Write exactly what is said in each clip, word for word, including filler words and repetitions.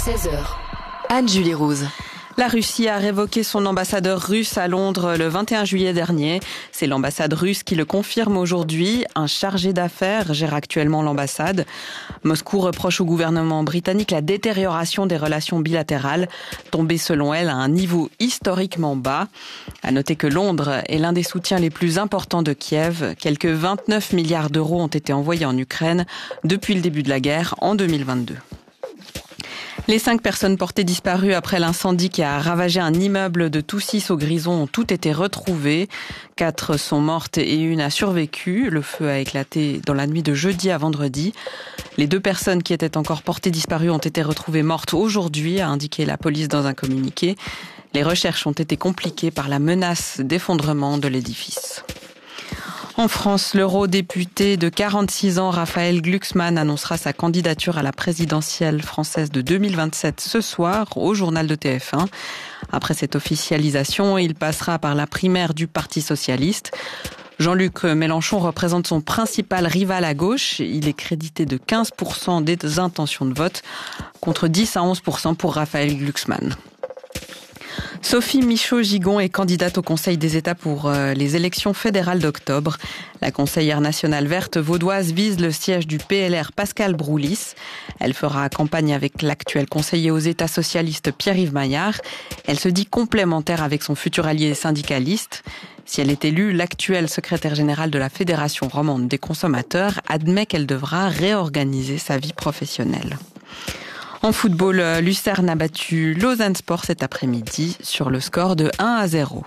seize heures. Anne-Julie Rouse. La Russie a révoqué son ambassadeur russe à Londres le vingt et un juillet dernier. C'est l'ambassade russe qui le confirme aujourd'hui. Un chargé d'affaires gère actuellement l'ambassade. Moscou reproche au gouvernement britannique la détérioration des relations bilatérales, tombée selon elle à un niveau historiquement bas. À noter que Londres est l'un des soutiens les plus importants de Kiev. Quelques vingt-neuf milliards d'euros ont été envoyés en Ukraine depuis le début de la guerre en deux mille vingt-deux. Les cinq personnes portées disparues après l'incendie qui a ravagé un immeuble de Toussys au Grison ont toutes été retrouvées. Quatre sont mortes et une a survécu. Le feu a éclaté dans la nuit de jeudi à vendredi. Les deux personnes qui étaient encore portées disparues ont été retrouvées mortes aujourd'hui, a indiqué la police dans un communiqué. Les recherches ont été compliquées par la menace d'effondrement de l'édifice. En France, l'eurodéputé de quarante-six ans, Raphaël Glucksmann, annoncera sa candidature à la présidentielle française de deux mille vingt-sept ce soir au journal de T F un. Après cette officialisation, il passera par la primaire du Parti socialiste. Jean-Luc Mélenchon représente son principal rival à gauche. Il est crédité de quinze pour cent des intentions de vote contre dix à onze pour cent pour Raphaël Glucksmann. Sophie Michaud-Gigon est candidate au Conseil des États pour les élections fédérales d'octobre. La conseillère nationale verte vaudoise vise le siège du P L R Pascal Broulis. Elle fera campagne avec l'actuel conseiller aux États socialistes Pierre-Yves Maillard. Elle se dit complémentaire avec son futur allié syndicaliste. Si elle est élue, l'actuelle secrétaire générale de la Fédération romande des consommateurs admet qu'elle devra réorganiser sa vie professionnelle. En football, Lucerne a battu Lausanne Sport cet après-midi sur le score de un à zéro.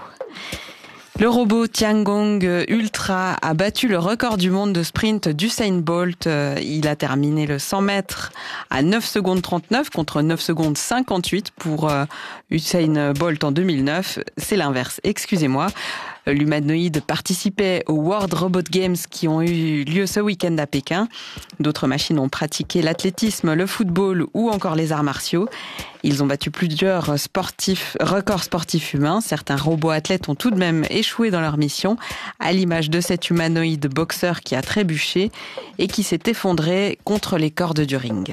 Le robot Tiangong Ultra a battu le record du monde de sprint d'Usain Bolt. Il a terminé le cent mètres à neuf secondes trente-neuf contre neuf secondes cinquante-huit pour Usain Bolt en deux mille neuf. C'est l'inverse, excusez-moi. L'humanoïde participait aux World Robot Games qui ont eu lieu ce week-end à Pékin. D'autres machines ont pratiqué l'athlétisme, le football ou encore les arts martiaux. Ils ont battu plusieurs sportifs, records sportifs humains. Certains robots athlètes ont tout de même échoué dans leur mission, à l'image de cet humanoïde boxeur qui a trébuché et qui s'est effondré contre les cordes du ring.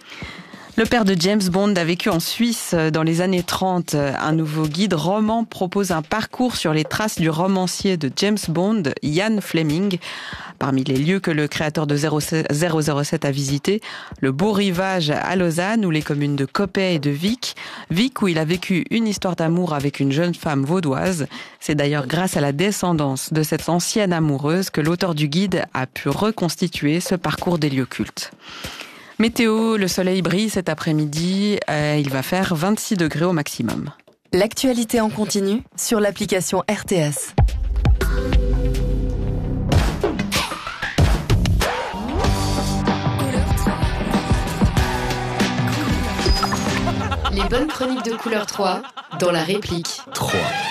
Le père de James Bond a vécu en Suisse dans les années trente. Un nouveau guide roman propose un parcours sur les traces du romancier de James Bond, Ian Fleming. Parmi les lieux que le créateur de zéro zéro sept a visités, le Beau Rivage à Lausanne ou les communes de Coppet et de Vic. Vic où il a vécu une histoire d'amour avec une jeune femme vaudoise. C'est d'ailleurs grâce à la descendance de cette ancienne amoureuse que l'auteur du guide a pu reconstituer ce parcours des lieux cultes. Météo, le soleil brille cet après-midi, euh, il va faire vingt-six degrés au maximum. L'actualité en continu sur l'application R T S. Les bonnes chroniques de Couleur trois dans la réplique. trois.